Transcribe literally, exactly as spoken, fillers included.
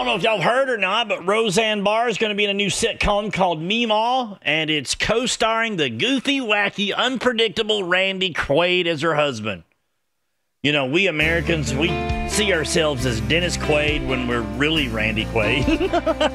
don't know if y'all heard or not, but Roseanne Barr is going to be in a new sitcom called Meemaw, and it's co-starring the goofy, wacky, unpredictable Randy Quaid as her husband. You know, we Americans, we see ourselves as Dennis Quaid when we're really Randy Quaid.